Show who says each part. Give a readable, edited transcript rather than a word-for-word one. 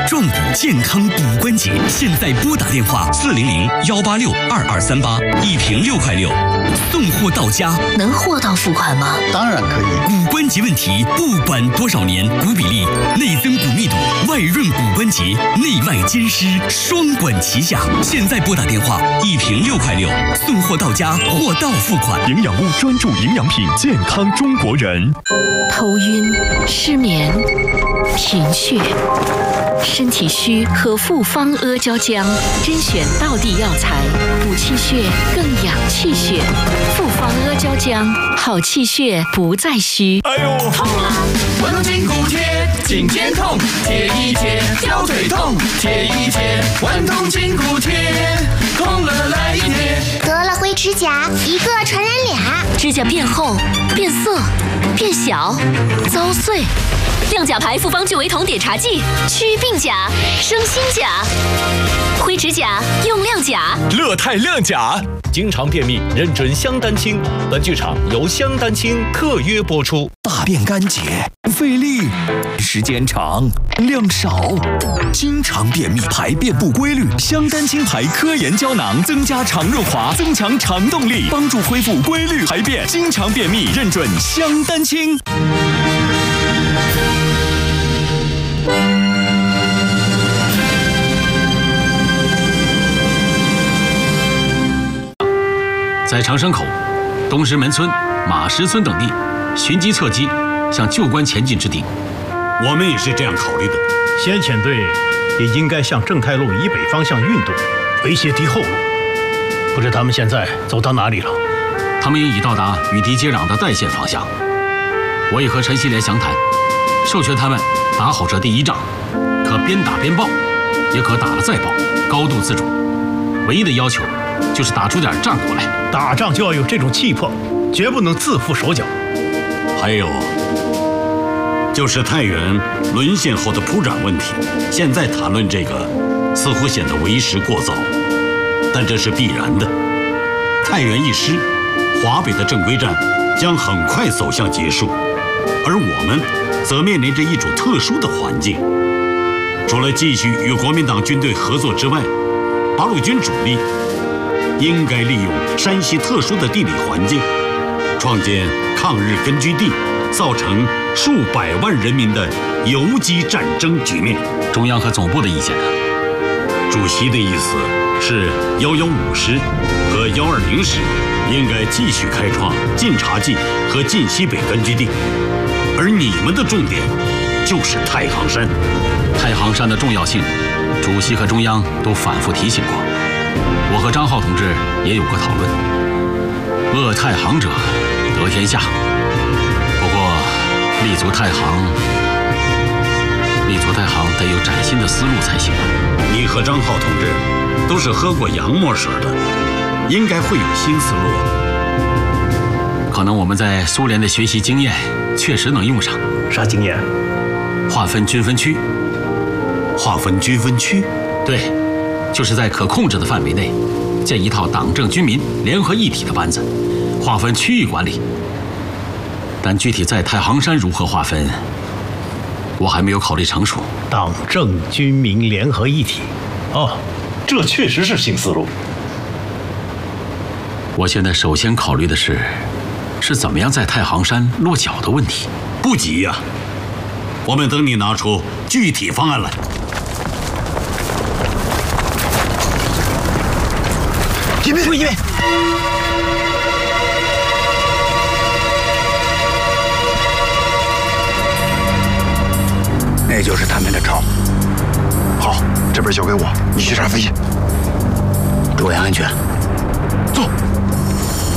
Speaker 1: 壮骨健康补关节。现在拨打电话400-186-2238，一瓶6块6，送货到家。
Speaker 2: 能货到付款吗？
Speaker 3: 当然可以。
Speaker 1: 骨关节问题不管多少年，骨比例、内增骨密度、外润骨关节、内外兼施，双管齐下。现在拨打电话，一瓶6块6，送货到家，货到付款。
Speaker 4: 营养屋专注营养品，健康中国人。
Speaker 2: 头晕、失眠、贫血。身体虚喝复方阿胶浆，甄选道地药材，补气血更养气血。复方阿胶浆，好气血不再虚。
Speaker 4: 哎呦，
Speaker 5: 痛啊！关东筋骨贴，颈肩痛，贴一贴；腰腿痛，贴一贴。关东筋骨贴，痛了来一贴。
Speaker 6: 得了灰指甲，一个传染俩。
Speaker 2: 指甲变厚、变色、变小、遭碎。亮甲牌复方聚维酮碘茶剂，祛病甲，生新甲。灰指甲用亮甲，
Speaker 4: 乐泰亮甲。
Speaker 7: 经常便秘，认准香丹清。本剧场由香丹清特约播出。
Speaker 1: 大便干结，费力，时间长，量少，经常便秘，排便不规律。香丹清牌科研胶囊增加肠润滑，增强肠动力，帮助恢复规律排便。经常便秘，认准香丹清。
Speaker 8: 在长山口、东石门村、马石村等地寻机侧击，向旧关前进之地。
Speaker 9: 我们也是这样考虑的。
Speaker 10: 先遣队也应该向正太路以北方向运动，围挟敌后路。不知他们现在走到哪里了？
Speaker 8: 他们已到达与敌接壤的代县方向。我已和陈锡联详谈，授权他们打好这第一仗，可边打边报，也可打了再报，高度自主。唯一的要求就是打出点战果来。
Speaker 10: 打仗就要有这种气魄，绝不能自负手脚。
Speaker 9: 还有，就是太原沦陷后的铺展问题。现在谈论这个，似乎显得为时过早，但这是必然的。太原一失，华北的正规战将很快走向结束，而我们则面临着一种特殊的环境。除了继续与国民党军队合作之外，八路军主力应该利用山西特殊的地理环境，创建抗日根据地，造成数百万人民的游击战争局面。
Speaker 8: 中央和总部的意见呢？
Speaker 9: 主席的意思是115师和120师应该继续开创晋察冀和晋西北根据地，而你们的重点就是太行山。
Speaker 8: 太行山的重要性，主席和中央都反复提醒过。我和张浩同志也有过讨论。扼太行者得天下，不过立足太行得有崭新的思路才行啊。
Speaker 9: 你和张浩同志都是喝过洋墨水的，应该会有新思路。
Speaker 8: 可能我们在苏联的学习经验确实能用上。
Speaker 10: 啥经验？
Speaker 8: 划分军分区。
Speaker 9: 划分军分区？
Speaker 8: 对，就是在可控制的范围内，建一套党政军民联合一体的班子，划分区域管理。但具体在太行山如何划分，我还没有考虑成熟。
Speaker 10: 党政军民联合一体，哦，这确实是新思路。
Speaker 8: 我现在首先考虑的是怎么样在太行山落脚的问题。
Speaker 9: 不急呀，我们等你拿出具体方案来。
Speaker 3: 一边，那就是他们的巢。好，这边交给我，你去查飞去，注意安全。走。